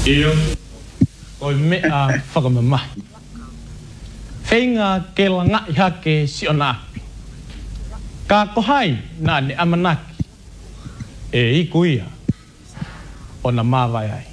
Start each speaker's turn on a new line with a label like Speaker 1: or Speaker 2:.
Speaker 1: Iyo.
Speaker 2: Oi mea whakamamai. Whainga ke langa iha ke si ona api. Ka kohai nā ne amanaki. E i kuia. O na mawai ai.